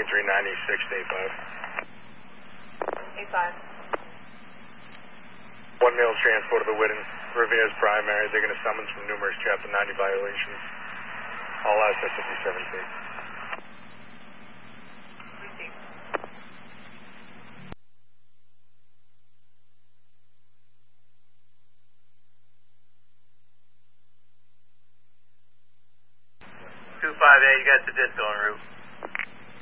85. 1 male transport of the Whitten Riviera's primary. They're going to summons from numerous Chapter 90 violations. All assets will be 17. Received. 258, you got the disco en route.